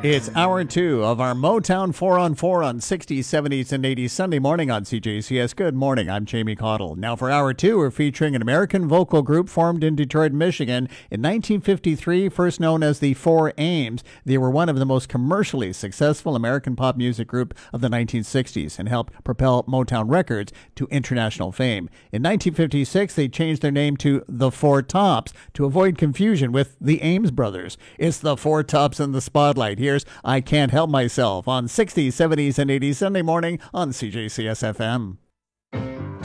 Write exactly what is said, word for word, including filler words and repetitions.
It's hour two of our Motown four on four on sixties, seventies, and eighties Sunday morning on C J C S. Good morning, I'm Jamie Cottle. Now for hour two, we're featuring an American vocal group formed in Detroit, Michigan in nineteen fifty-three, first known as the Four Ames. They were one of the most commercially successful American pop music group of the nineteen sixties and helped propel Motown Records to international fame. In nineteen fifty-six, they changed their name to the Four Tops to avoid confusion with the Ames brothers. It's the Four Tops in the spotlight. Here's I Can't Help Myself on sixties, seventies, and eighties Sunday morning on C J C S F M.